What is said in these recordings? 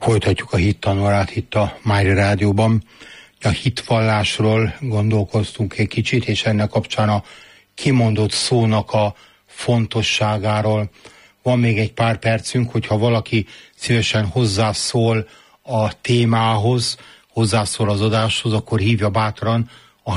Folytatjuk a hittanórát itt a Mária Rádióban. A hitvallásról gondolkoztunk egy kicsit, és ennek kapcsán a kimondott szónak a fontosságáról. Van még egy pár percünk, hogyha valaki szívesen hozzászól a témához, hozzászól az adáshoz, akkor hívja bátran a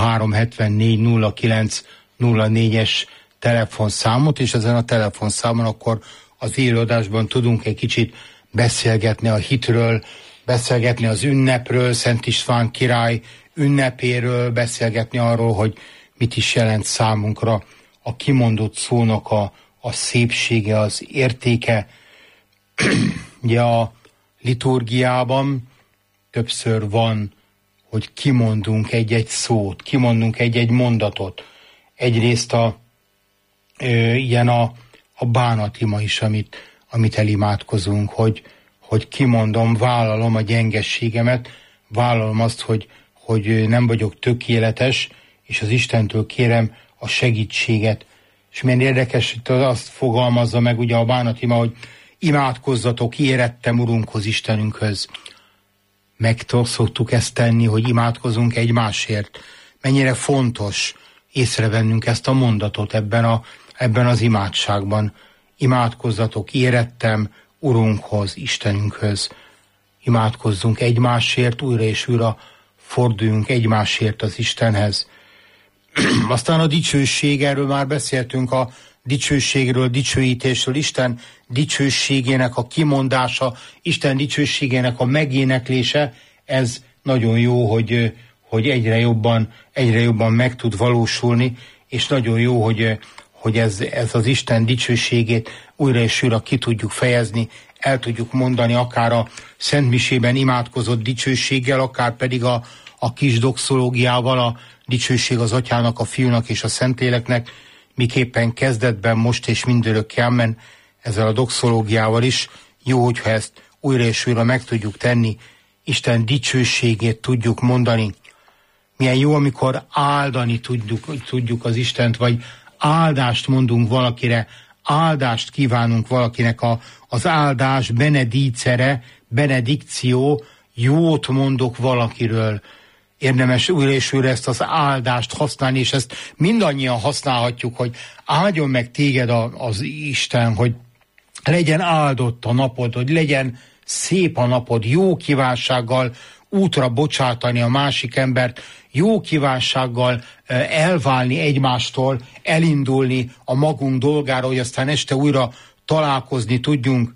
374-09-04-es telefonszámot, és ezen a telefonszámon akkor az élőadásban tudunk egy kicsit beszélgetni a hitről, beszélgetni az ünnepről, Szent István király ünnepéről, beszélgetni arról, hogy mit is jelent számunkra a kimondott szónak a szépsége, az értéke. Ugye a liturgiában többször van, hogy kimondunk egy-egy szót, kimondunk egy-egy mondatot. Egyrészt ilyen a bánatima is, amit elimádkozunk, hogy kimondom, vállalom a gyengességemet, vállalom azt, hogy nem vagyok tökéletes, és az Istentől kérem a segítséget. És milyen érdekes, hogy azt fogalmazza meg ugye a bánatima, hogy imádkozzatok érettem Urunkhoz, Istenünkhöz. Meg szoktuk ezt tenni, hogy imádkozunk egymásért. Mennyire fontos észrevennünk ezt a mondatot ebben az imádságban. Imádkozzatok érettem Urunkhoz, Istenünkhöz. Imádkozzunk egymásért, újra és újra forduljunk egymásért az Istenhez. Aztán a dicsőség, erről már beszéltünk, a dicsőségről, dicsőítésről, Isten dicsőségének a kimondása, Isten dicsőségének a megéneklése, ez nagyon jó, hogy egyre jobban meg tud valósulni, és nagyon jó, hogy ez az Isten dicsőségét újra és újra ki tudjuk fejezni, el tudjuk mondani, akár a szentmisében imádkozott dicsőséggel, akár pedig a kis doxológiával, a dicsőség az Atyának, a Fiúnak és a Szentléleknek, miképpen kezdetben, most és mindörökké, amen, ezzel a doxológiával is jó, hogyha ezt újra és újra meg tudjuk tenni, Isten dicsőségét tudjuk mondani. Milyen jó, amikor áldani tudjuk az Istent, vagy áldást mondunk valakire, áldást kívánunk valakinek, az áldás benedícere, benedikció, jót mondok valakiről. Érdemes újra és újra ezt az áldást használni, és ezt mindannyian használhatjuk, hogy áldjon meg téged az Isten, hogy legyen áldott a napod, hogy legyen szép a napod, jó kívánsággal útra bocsátani a másik embert, jó kívánsággal elválni egymástól, elindulni a magunk dolgára, hogy aztán este újra találkozni tudjunk,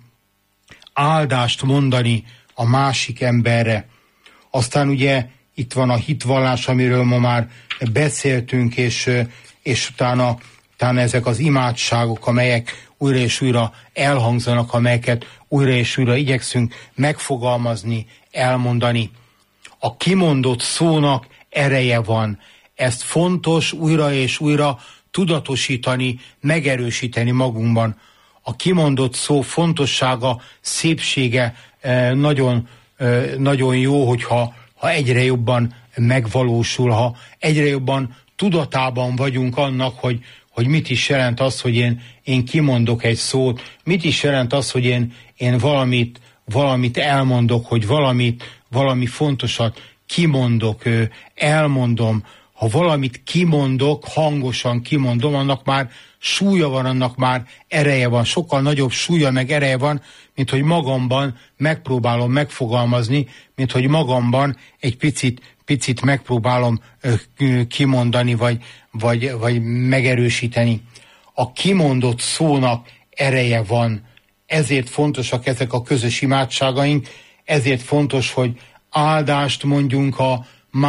áldást mondani a másik emberre. Aztán ugye itt van a hitvallás, amiről ma már beszéltünk, és utána ezek az imádságok, amelyek újra és újra elhangzanak, amelyeket újra és újra igyekszünk megfogalmazni, elmondani. A kimondott szónak ereje van. Ezt fontos újra és újra tudatosítani, megerősíteni magunkban. A kimondott szó fontossága, szépsége nagyon, nagyon jó, hogyha egyre jobban megvalósul, ha egyre jobban tudatában vagyunk annak, hogy mit is jelent az, hogy én kimondok egy szót, mit is jelent az, hogy én valamit elmondok, hogy valami fontosat kimondok, elmondom. Ha valamit kimondok, hangosan kimondom, annak már súlya van, annak már ereje van, sokkal nagyobb súlya meg ereje van, mint hogy magamban megpróbálom megfogalmazni, mint hogy magamban egy picit megpróbálom kimondani, vagy megerősíteni. A kimondott szónak ereje van, ezért fontosak ezek a közös imádságaink, ezért fontos, hogy áldást mondjunk